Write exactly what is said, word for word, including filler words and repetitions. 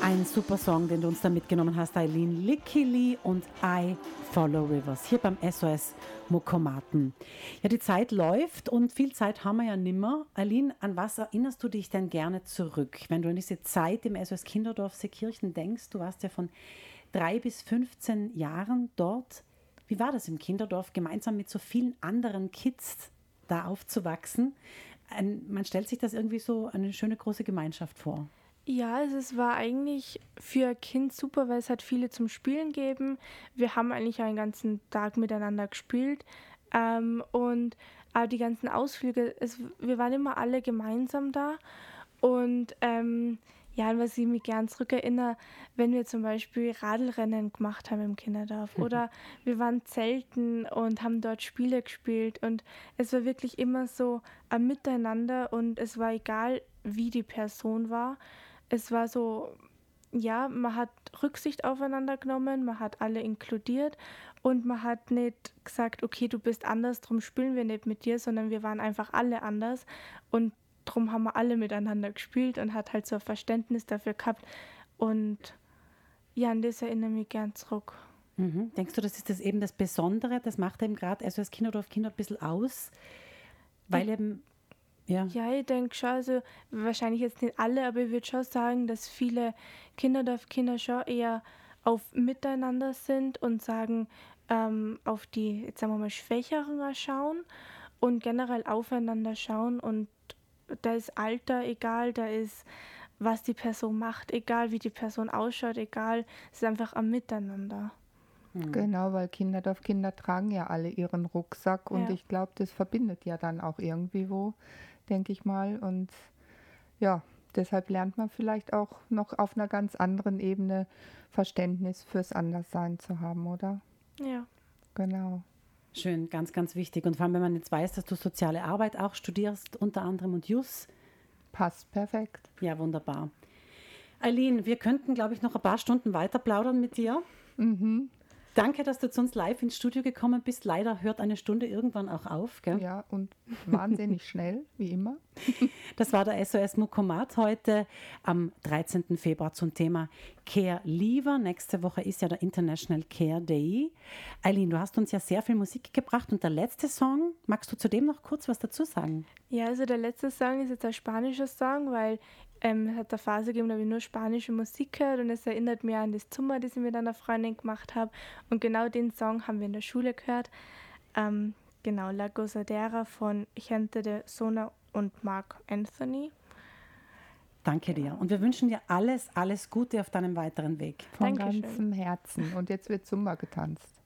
Ein super Song, den du uns da mitgenommen hast, Eileen. Licky Lee und I Follow Rivers, hier beim S O S Mokomaten. Ja, die Zeit läuft und viel Zeit haben wir ja nimmer. Eileen, an was erinnerst du dich denn gerne zurück, wenn du an diese Zeit im S O S Kinderdorf Seekirchen denkst? Du warst ja von drei bis fünfzehn Jahren dort. Wie war das im Kinderdorf, gemeinsam mit so vielen anderen Kids da aufzuwachsen? Ein, man stellt sich das irgendwie so eine schöne große Gemeinschaft vor. Ja, also es war eigentlich für ein Kind super, weil es hat viele zum Spielen gegeben. Wir haben eigentlich einen ganzen Tag miteinander gespielt. Ähm, und auch die ganzen Ausflüge, es, wir waren immer alle gemeinsam da. Und ähm, ja, an was ich mich gern zurückerinnere, wenn wir zum Beispiel Radlrennen gemacht haben im Kinderdorf oder wir waren zelten und haben dort Spiele gespielt und es war wirklich immer so ein Miteinander und es war egal, wie die Person war. Es war so, ja, man hat Rücksicht aufeinander genommen, man hat alle inkludiert und man hat nicht gesagt, okay, du bist anders, drum spielen wir nicht mit dir, sondern wir waren einfach alle anders und drum haben wir alle miteinander gespielt und hat halt so ein Verständnis dafür gehabt und ja, an das erinnere ich mich gern zurück. Mhm. Denkst du, das ist das eben das Besondere, das macht eben gerade S O S Kinderdorf Kinder ein bisschen aus, weil ich eben Ja. ja, ich denke schon, also wahrscheinlich jetzt nicht alle, aber ich würde schon sagen, dass viele Kinderdorfkinder schon eher auf Miteinander sind und sagen, ähm, auf die, jetzt sagen wir mal, Schwächeren schauen und generell aufeinander schauen und da ist Alter egal, da ist, was die Person macht, egal wie die Person ausschaut, egal, es ist einfach am Miteinander. Mhm. Genau, weil Kinderdorfkinder tragen ja alle ihren Rucksack und Ja. ich glaube, das verbindet ja dann auch irgendwie wo, denke ich mal. Und ja, deshalb lernt man vielleicht auch noch auf einer ganz anderen Ebene Verständnis fürs Anderssein zu haben, oder? Ja. Genau. Schön, ganz, ganz wichtig. Und vor allem, wenn man jetzt weiß, dass du soziale Arbeit auch studierst, unter anderem und Jus. Passt perfekt. Ja, wunderbar. Eileen, wir könnten, glaube ich, noch ein paar Stunden weiter plaudern mit dir. Mhm. Danke, dass du zu uns live ins Studio gekommen bist. Leider hört eine Stunde irgendwann auch auf, gell? Ja, und wahnsinnig schnell, wie immer. Das war der S O S Mokomat heute am dreizehnten Februar zum Thema Care Lieber. Nächste Woche ist ja der International Care Day. Eileen, du hast uns ja sehr viel Musik gebracht und der letzte Song, magst du zu dem noch kurz was dazu sagen? Ja, also der letzte Song ist jetzt ein spanischer Song, weil ähm, es hat eine Phase gegeben, da habe ich nur spanische Musik gehört und es erinnert mich an das Zumba, das ich mit einer Freundin gemacht habe. Und genau den Song haben wir in der Schule gehört. Ähm, genau, La Gozadera von Gente de Zona und Mark Anthony. Danke dir. Und wir wünschen dir alles, alles Gute auf deinem weiteren Weg. Von Dankeschön. ganzem Herzen. Und jetzt wird Zumba getanzt.